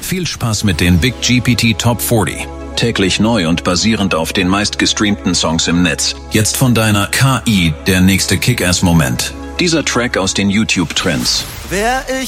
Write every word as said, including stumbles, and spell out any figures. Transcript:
Viel Spaß mit den Big G P T Top vierzig. Täglich neu und basierend auf den meistgestreamten Songs im Netz. Jetzt von deiner K I der nächste Kick-Ass-Moment. Dieser Track aus den YouTube-Trends. Wär ich